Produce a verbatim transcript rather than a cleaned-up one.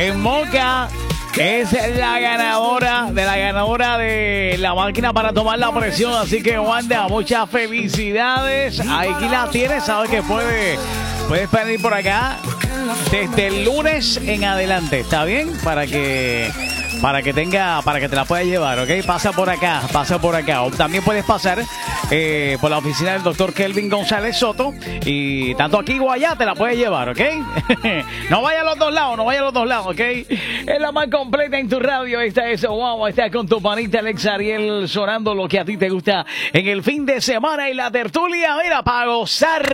En Moca es la ganadora de la ganadora de la máquina para tomar la presión. Así que, Wanda, muchas felicidades. Aquí la tienes, sabes que puede, puedes venir por acá desde el lunes en adelante. ¿Está bien? Para que... Para que tenga, para que te la puedas llevar, ¿ok? Pasa por acá, pasa por acá. O también puedes pasar eh, por la oficina del doctor Kelvin González Soto. Y tanto aquí o allá te la puedes llevar, ¿ok? No vaya a los dos lados, no vaya a los dos lados, ¿ok? Es la más completa en tu radio. Esta es Wow, estás con tu panita Alex Ariel sonando lo que a ti te gusta en el fin de semana y la tertulia, mira, para gozar.